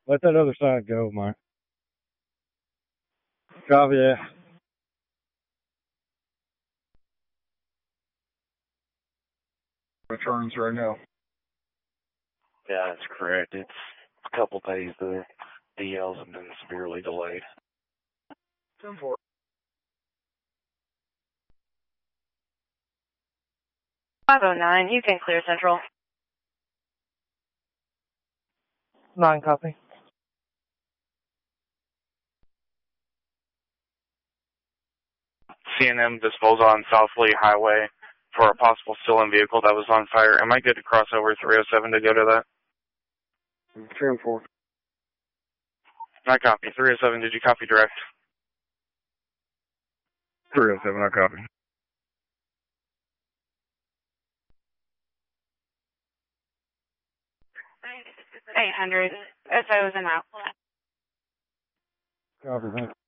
Let that other side go, Mike. Copy that. Returns right now. Yeah, that's correct. It's a couple days. The DLs have been severely delayed. 10-4. You can clear Central. 9 copy. CNM disposal on Southlee Highway for a possible stolen vehicle that was on fire. Am I good to cross over 307 to go to that? 10-4. I copy. 307, did you copy direct? 307, I copy. $800. SOs and out. Copy, thank you.